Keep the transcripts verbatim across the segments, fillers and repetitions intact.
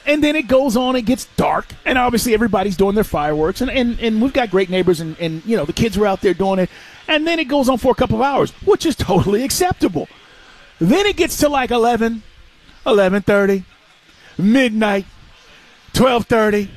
and then it goes on, it gets dark, and obviously everybody's doing their fireworks, and, and, and we've got great neighbors, and, and, you know, the kids were out there doing it, and then it goes on for a couple of hours, which is totally acceptable. Then it gets to like eleven, eleven thirty, midnight, twelve thirty,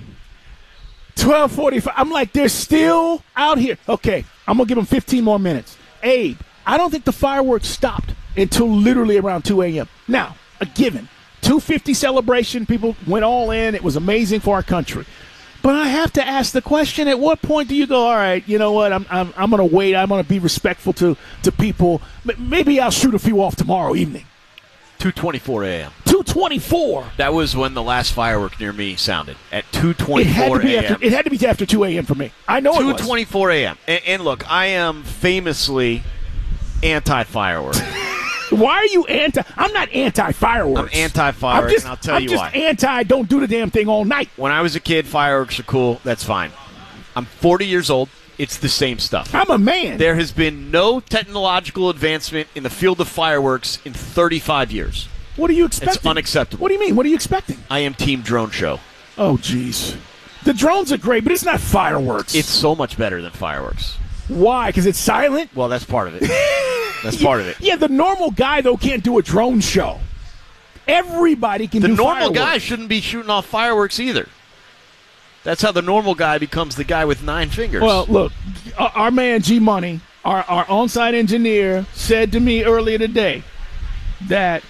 twelve forty-five. I'm like, they're still out here. Okay, I'm going to give them fifteen more minutes. Abe, I don't think the fireworks stopped until literally around two a.m. Now, a given. two fifty celebration, people went all in. It was amazing for our country. But I have to ask the question, at what point do you go, all right, you know what, I'm I'm, I'm going to wait. I'm going to be respectful to, to people. Maybe I'll shoot a few off tomorrow evening. two twenty-four a.m. two twenty-four. That was when the last firework near me sounded, at two twenty-four a.m. It had to be after two a.m. for me. I know it was. two twenty-four a.m. And, and look, I am famously anti-firework. Why are you anti? I'm not anti-fireworks. I'm anti-fireworks, I'm just, and I'll tell I'm you just why. anti, don't do the damn thing all night. When I was a kid, fireworks are cool. That's fine. I'm forty years old. It's the same stuff. I'm a man. There has been no technological advancement in the field of fireworks in thirty-five years. What are you expecting? It's unacceptable. What do you mean? What are you expecting? I am team drone show. Oh, jeez. The drones are great, but it's not fireworks. It's so much better than fireworks. Why? Because it's silent? Well, that's part of it. That's part of it. Yeah, the normal guy, though, can't do a drone show. Everybody can the do normal fireworks. guy shouldn't be shooting off fireworks either. That's how the normal guy becomes the guy with nine fingers. Well, look, our our man G Money, our, our on-site engineer, said to me earlier today that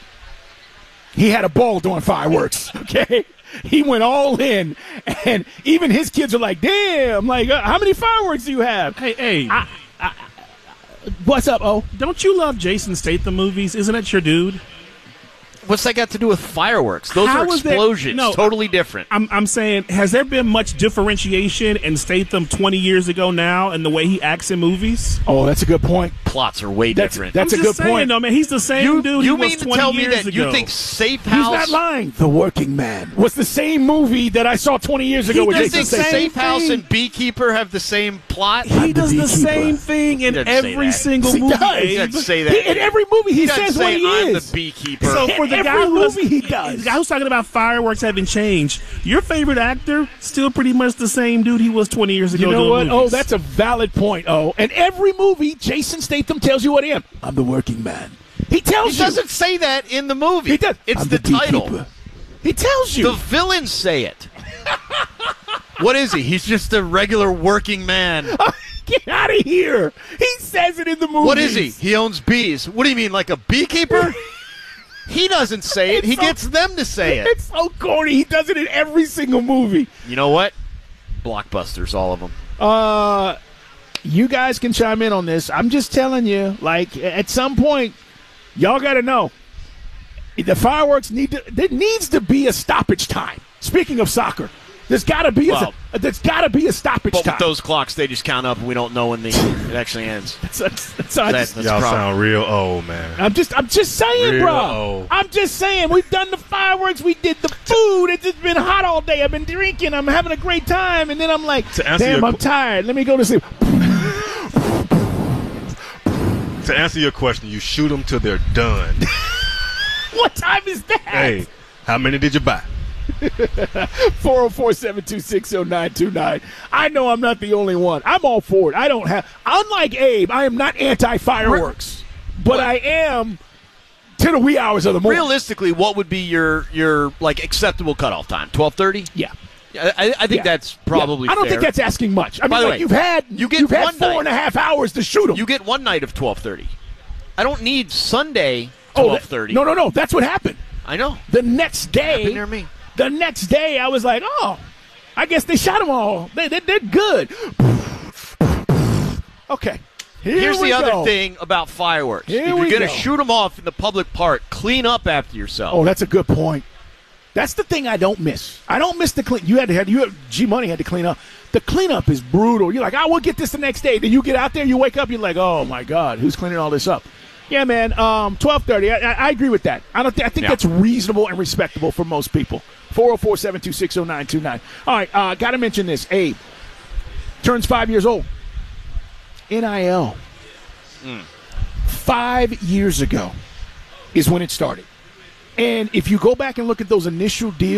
he had a ball doing fireworks, okay? He went all in, and even his kids are like, damn, like, uh, how many fireworks do you have? Hey, hey. I, I, what's up, O? Don't you love Jason Statham movies? Isn't that your dude? What's that got to do with fireworks? Those How are is there- explosions. no, totally different. I'm, I'm saying, has there been much differentiation in Statham twenty years ago now in the way he acts in movies? Oh, that's a good point. Plots are way That's- different. that's I'm a just good saying, point. though, man. He's the same you dude you he mean was to twenty tell me years that ago. you think Safe He's House... not lying. The Working Man was the same movie that I saw twenty years ago He with You does Jason think the Statham. Safe House thing. and Beekeeper have the same plot? He does the beekeeper. same thing in He doesn't say every that. single He movie. does. He Abe. doesn't say that. He- in every movie, he, He doesn't says say, what he I'm is. the beekeeper. So for the Every guy who movie was, he does. the guy who's talking about fireworks having changed, your favorite actor still pretty much the same dude he was twenty years ago. You know doing what? Oh, movies. that's a valid point. Oh, and every movie, Jason Statham tells you what I am. I'm the working man. He tells He you. doesn't say that in the movie. He does. It's I'm the, the title. beekeeper. He tells you. The villains say it. What is he? He's just a regular working man. Get out of here. He says it in the movie. What is he? He owns bees. What do you mean, like a beekeeper? He doesn't say it. He so- gets them to say it. It's so corny. He does it in every single movie. You know what? Blockbusters, all of them. Uh, you guys can chime in on this. I'm just telling you, like, at some point, y'all got to know. The fireworks need to, there needs to be a stoppage time. Speaking of soccer, there's got to be Well, a, there's got to be a stoppage But time. with those clocks, they just count up, and we don't know when the it actually ends. That's- that's- that's- I That's, just- that's Y'all a problem. sound real old, man. I'm just, I'm just saying, Real bro. old. I'm just saying. We've done the fireworks. We did the food. It's just been hot all day. I've been drinking. I'm having a great time, and then I'm like, To answer damn, your I'm qu- tired. Let me go to sleep. To answer your question, you shoot them till they're done. What time is that? Hey, how many did you buy? four oh four, seven two six, oh nine two nine. I know I'm not the only one. I'm all for it. I don't have, unlike Abe, I am not anti-fireworks, but What? I am to the wee hours of the morning. Realistically, what would be your your like acceptable cutoff time? twelve thirty? Yeah. I, I think Yeah. that's probably Yeah. I don't fair. think that's asking much. I mean, By the like way, you've had, you get you've had one four night. and a half hours to shoot them. You get one night of twelve thirty. I don't need Sunday oh, twelve that- thirty. No, no, no. That's what happened. I know. The next day, Happened near me. the next day, I was like, oh, I guess they shot them all. They, they, they're good. Okay. Here Here's we the other go. thing about fireworks. Here if you're we going to go. shoot them off in the public park, clean up after yourself. Oh, that's a good point. That's the thing I don't miss. I don't miss the clean. You had to have you had, G Money had to clean up. The cleanup is brutal. You're like, I will get this the next day. Then you get out there, you wake up, you're like, oh my God, who's cleaning all this up? Yeah, man. Um, twelve thirty. I, I, I agree with that. I don't. Th- I think Yeah. that's reasonable and respectable for most people. four oh four, seven two six, oh nine two nine. All right, uh, got to mention this. Abe turns five years old. N I L. Mm. Five years ago is when it started. And if you go back and look at those initial deals.